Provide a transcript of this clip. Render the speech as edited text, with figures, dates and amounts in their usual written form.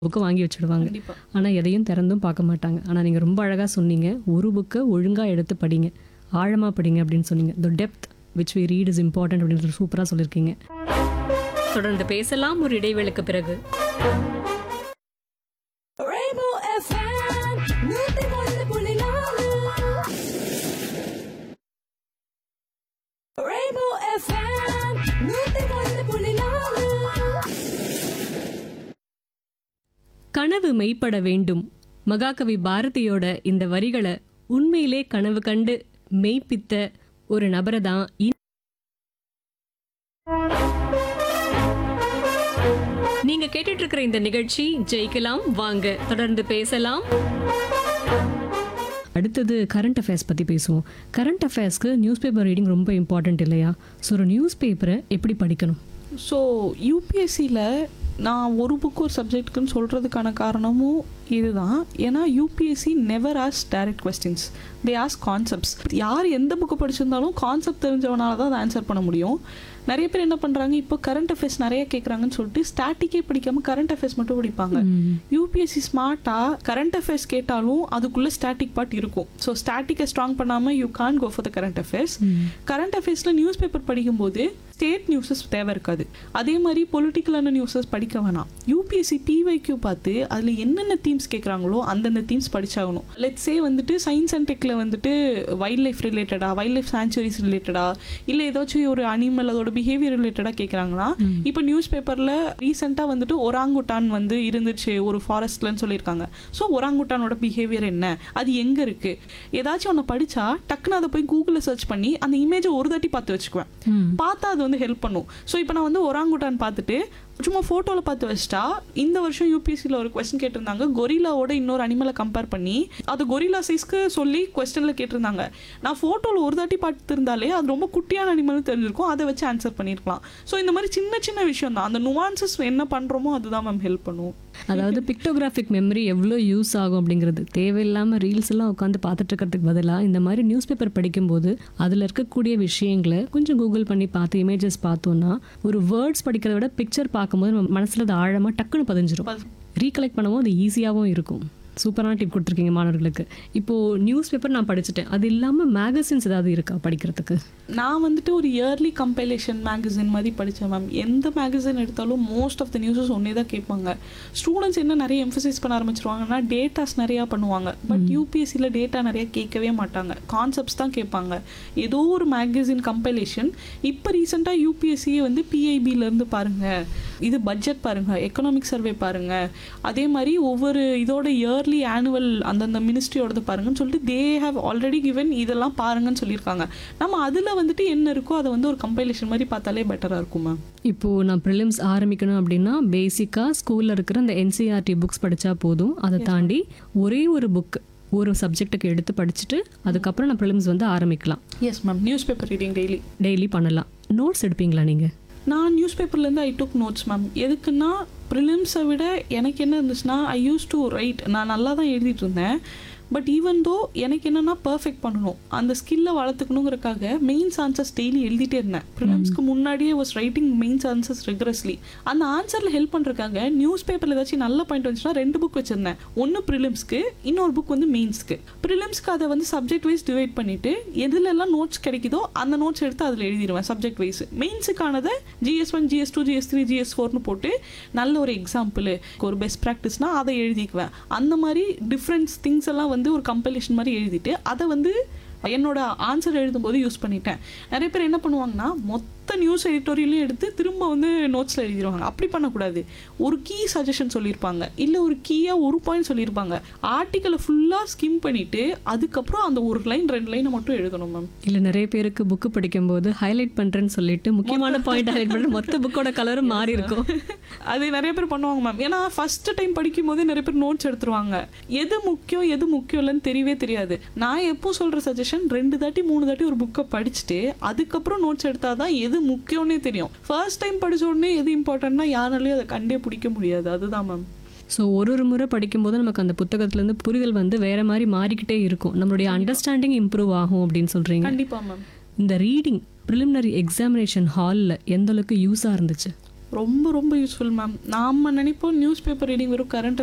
Book வாங்கி வச்சுடுவாங்க. கண்டிப்பா. ஆனால் எதையும் திறந்தும் பார்க்க மாட்டாங்க. ஆனால் நீங்கள் ரொம்ப அழகாக சொன்னீங்க, ஒரு புக்கை ஒழுங்காக எடுத்து படிங்க, ஆழமாக படிங்க அப்படின்னு சொன்னீங்க. த depth which we read is important அப்படின்னு சூப்பராக சொல்லியிருக்கீங்க. தொடர்ந்து பேசலாம் ஒரு இடைவேளைக்கு பிறகு. Rainbow FM 101.4 Rainbow FM 101.4 கனவு மெய்ப்பட வேண்டும். மகாகவி பாரதியோட இந்த வரிகளை உண்மையிலே கனவு கண்டு மெய்ப்பித்த ஒரு நபரை தான் நீங்க கேட்டுட்டு இருக்கிற இந்த நிகழ்ச்சி ஜெயிக்கலாம் வாங்க. தொடர்ந்து பேசலாம். அடுத்தது கரண்ட் அஃபேர்ஸ் பற்றி பேசுவோம். கரண்ட் அஃபேர்ஸ்க்கு நியூஸ் பேப்பர் ரீடிங் ரொம்ப இம்பார்ட்டன்ட் இல்லையா? ஸோ ஒரு நியூஸ் பேப்பரை எப்படி படிக்கணும்? ஸோ யூபிஎஸ்சியில் நான் ஒரு புக்கு ஒரு சப்ஜெக்ட்டுக்குன்னு சொல்கிறதுக்கான காரணமும் இதுதான். ஏன்னா UPSC never ask direct questions, they ask concepts. யார் எந்த புக்கு படிச்சிருந்தாலும் கான்செப்ட் தெரிஞ்சவனால தான் அதை ஆன்சர் பண்ண முடியும். நிறைய பேர் என்ன பண்ணுறாங்க, இப்போ கரண்ட் அஃபேர்ஸ் நிறைய கேட்குறாங்கன்னு சொல்லிட்டு ஸ்டாட்டிக்கே படிக்காமல் கரண்ட் அஃபேர்ஸ் மட்டும் படிப்பாங்க. யூபிஎஸ்சி ஸ்மார்ட்டாக கரண்ட் அஃபேர்ஸ் கேட்டாலும் அதுக்குள்ளே ஸ்டாட்டிக் பார்ட் இருக்கும். ஸோ ஸ்டாட்டிக்கை ஸ்ட்ராங் பண்ணாமல் you Khan go for the current affairs. Current அஃபேர்ஸில் news paper படிக்கும்போது ஸ்டேட் நியூஸஸ் தேவை இருக்காது. அதே மாதிரி பொலிட்டிக்கலான நியூஸஸ் படிக்க வேணாம். யூபிஎஸ்சி பிவைக்யூ பார்த்து அதில் என்னென்ன தீம்ஸ் கேட்குறாங்களோ அந்தந்த தீம்ஸ் படிச்சாகணும். லெட்ஸ் சே வந்துட்டு சயின்ஸ் அண்ட் டெக்கில் வந்துட்டு வைல்ட் லைஃப் ரிலேட்டடாக, வைல்ட் லைஃப் சாங்சுரிஸ் ரிலேட்டடாக, இல்லை ஏதாச்சும் ஒரு அனிமல் அதோட பிஹேவியர் ரிலேட்டடாக கேட்குறாங்கன்னா, இப்போ நியூஸ் பேப்பரில் ரீசெண்டாக வந்துட்டு ஒராங்குட்டான் வந்து இருந்துச்சு ஒரு ஃபாரஸ்ட்லன்னு சொல்லியிருக்காங்க. ஸோ ஒராங்குட்டானோட பிஹேவியர் என்ன, அது எங்கே இருக்குது, ஏதாச்சும் ஒன்று படித்தா டக்குன்னு அதை போய் கூகுளில் சர்ச் பண்ணி அந்த இமேஜை ஒரு தாட்டி பார்த்து வச்சுக்குவேன். பார்த்தா அது வந்து ஹெல்ப் பண்ணும். ஸோ இப்போ நான் வந்து ஒராங்குட்டான் பார்த்துட்டு சும்மா ஃபோட்டோவில் பார்த்து வச்சிட்டா, இந்த வருஷம் யூபிஎஸ்சியில் ஒரு கொஸ்டின் கேட்டிருந்தாங்க, கொரிலாவோட இன்னொரு அனிமலை கம்பேர் பண்ணி அது கொரிலா சைஸ்க்கு சொல்லி கொஸ்டினில் கேட்டிருந்தாங்க. நான் ஃபோட்டோவில் ஒரு தாட்டி பார்த்துருந்தாலே அது ரொம்ப குட்டியான அனிமல்னு தெரிஞ்சிருக்கும், அதை வச்சு ஆன்சர் பண்ணியிருக்கலாம். ஸோ இந்த மாதிரி சின்ன சின்ன விஷயம் தான், அந்த நுவான்சஸ் என்ன பண்ணுறோமோ அதுதான் மேம் ஹெல்ப் பண்ணும். அதாவது பிக்டோகிராஃபிக் மெமரி எவ்வளோ யூஸ் ஆகும் அப்படிங்கிறது. தேவையில்லாமல் ரீல்ஸ் எல்லாம் உட்காந்து பார்த்துட்டு இருக்கிறதுக்கு பதிலாக இந்த மாதிரி நியூஸ் பேப்பர் படிக்கும்போது அதில் இருக்கக்கூடிய விஷயங்களை கொஞ்சம் கூகுள் பண்ணி பார்த்து இமேஜஸ் பார்த்தோன்னா, ஒரு வேர்ட்ஸ் படிக்கிறத விட பிக்சர் பார்க்கும்போது நம்ம மனசில் அது ஆழமாக டக்குன்னு பதிஞ்சிரும். ரீகலெக்ட் பண்ணவும் அது ஈஸியாகவும் இருக்கும். சூப்பரான டிப் கொடுத்துருக்கீங்க மாணவர்களுக்கு. இப்போது நியூஸ் பேப்பர் நான் படிச்சுட்டேன், அது இல்லாமல் மேகசின்ஸ் ஏதாவது இருக்கா படிக்கிறதுக்கு? நான் வந்துட்டு ஒரு இயர்லி கம்பைலேஷன் மேகசின் மாதிரி படித்தேன் மேம். எந்த மேகசின் எடுத்தாலும் மோஸ்ட் ஆஃப் த நியூஸஸ் ஒன்றே தான் கேட்பாங்க. ஸ்டூடெண்ட்ஸ் என்ன நிறைய எம்ஃபசைஸ் பண்ண ஆரம்பிச்சிருவாங்கன்னா டேட்டாஸ் நிறையா பண்ணுவாங்க. பட் யூபிஎஸ்சியில் டேட்டா நிறையா கேட்கவே மாட்டாங்க, கான்செப்ட்ஸ் தான் கேட்பாங்க. ஏதோ ஒரு மேகசின் கம்பைலேஷன். இப்போ ரீசெண்டாக யூபிஎஸ்சியை வந்து பிஐபியிலேருந்து பாருங்கள், இது பட்ஜெட் பாருங்கள், எக்கனாமிக் சர்வே பாருங்கள், அதே மாதிரி ஒவ்வொரு இதோட இயர்லி ஆனுவல் அந்தந்த மினிஸ்ட்ரியோடது பாருங்கன்னு சொல்லிட்டு தே ஹேவ் ஆல்ரெடி கிவன் இதெல்லாம் பாருங்கன்னு சொல்லியிருக்காங்க. நம்ம அதில் வந்துட்டு என்ன இருக்கோ அதை வந்து ஒரு கம்பைலேஷன் மாதிரி பார்த்தாலே பெட்டராக இருக்கும் மேம். இப்போது நான் ப்ரிலிம்ஸ் ஆரம்பிக்கணும் அப்படின்னா பேசிக்காக ஸ்கூலில் இருக்கிற அந்த என்சிஆர்டி புக்ஸ் படித்தா போதும். அதை தாண்டி ஒரே ஒரு புக் ஒரு சப்ஜெக்ட்டுக்கு எடுத்து படிச்சுட்டு அதுக்கப்புறம் நான் ப்ரிலிம்ஸ் வந்து ஆரம்பிக்கலாம். Yes ma'am. News paper reading daily பண்ணலாம். நோட்ஸ் எடுப்பீங்களா நீங்கள்? நான் நியூஸ் பேப்பர்லேருந்து ஐ டுக் நோட்ஸ் மேம். எதுக்குன்னா ப்ரிலிம்ஸை விட எனக்கு என்ன இருந்துச்சுன்னா, ஐ யூஸ் டு ரைட். நான் நல்லா தான் எழுதிட்டு இருந்தேன். பட் ஈவன் தோ எனக்கு என்னென்னா பர்ஃபெக்ட் பண்ணணும், அந்த ஸ்கில்லை வளர்த்துக்கணுங்கிறக்காக மெயின்ஸ் ஆன்சர்ஸ் டெய்லி எழுதிட்டே இருந்தேன். ப்ரிலிம்ஸ்க்கு முன்னாடியே வாஸ் ரைட்டிங் மெயின்ஸ் ஆன்சர்ஸ் ரெகுலர்ஸ்லி. அந்த ஆன்சரில் ஹெல்ப் பண்ணுறக்காக நியூஸ் பேப்பரில் ஏதாச்சும் நல்ல பாயிண்ட் வந்துச்சுன்னா 2 புக் வச்சுருந்தேன். ஒன்று ப்ரிலிம்ஸ்க்கு, இன்னொரு புக் வந்து மெயின்ஸ்க்கு. ப்ரிலிம்ஸ்க்கு அதை வந்து சப்ஜெக்ட் வைஸ் டிவைட் பண்ணிவிட்டு எதுலெல்லாம் நோட்ஸ் கிடைக்குதோ அந்த நோட்ஸ் எடுத்து அதில் எழுதிடுவேன் subject wise. மெயின்ஸுக்கானதை GS1 GS2 GS3 GS4னு போட்டு நல்ல ஒரு எக்ஸாம்பிள், ஒரு பெஸ்ட் ப்ராக்டிஸ்னால் அதை எழுதிக்குவேன். அந்த மாதிரி டிஃப்ரெண்ட்ஸ் திங்ஸ் எல்லாம் வந்து ஒரு கம்பைலேஷன் மாதிரி எழுதிட்டு அதை வந்து என்னோட ஆன்சர் எழுதும்போது யூஸ் பண்ணிட்டேன். நிறைய பேர் என்ன பண்ணுவாங்கன்னா மொத்த நியூஸ் எடிட்டோரியலையும் எடுத்து திரும்ப வந்து நோட்ஸில் எழுதிடுவாங்க. அப்படி பண்ணக்கூடாது. ஒரு கீ சஜஷன் சொல்லியிருப்பாங்க, இல்லை ஒரு கீயாக ஒரு பாயிண்ட் சொல்லியிருப்பாங்க, ஆர்டிக்கலை ஃபுல்லாக ஸ்கிம் பண்ணிவிட்டு அதுக்கப்புறம் அந்த ஒரு லைன் 2 லைனை மட்டும் எழுதணும் மேம். இல்லை நிறைய பேருக்கு புக்கு படிக்கும்போது ஹைலைட் பண்ணுறேன்னு சொல்லிட்டு முக்கியமான பாயிண்ட் ஹைலைட் பண்ணி மொத்த புக்கோட கலரும் மாறி இருக்கும். அது நிறைய பேர் பண்ணுவாங்க மேம். ஏன்னா ஃபர்ஸ்ட் டைம் படிக்கும் போதே நிறைய பேர் நோட்ஸ் எடுத்துருவாங்க. எது முக்கியம் எது முக்கியம் இல்லைன்னு தெரியவே தெரியாது. நான் எப்போ சொல்கிற சஜஷன் 2 தாட்டி 3 தாட்டி ஒரு புக்கை படிச்சுட்டு அதுக்கப்புறம் நோட்ஸ் எடுத்தால் தான் எது முக்கியம்னே தெரியும். ஃபர்ஸ்ட் டைம் படிச்ச உடனே எது இம்பார்ட்டன்ட்னா யாராலையும் அதை கண்டே பிடிக்க முடியாது. அதுதான் மேம். ஸோ ஒரு முறை படிக்கும்போது நமக்கு அந்த புத்தகத்துலேருந்து புரிதல் வந்து வேறு மாதிரி மாறிக்கிட்டே இருக்கும். நம்மளுடைய அண்டர்ஸ்டாண்டிங் இம்ப்ரூவ் ஆகும் அப்படின்னு சொல்கிறீங்க. கண்டிப்பாக மேம். இந்த ரீடிங் ப்ரிலிமினரி எக்ஸாமினேஷன் ஹாலில் எந்த அளவுக்கு யூஸாக இருந்துச்சு? ரொம்ப ரொம்ப யூஸ்ஃபுல் மேம். நாம் நினைப்போம் நியூஸ் பேப்பர் ரீடிங் வெறும் கரண்ட்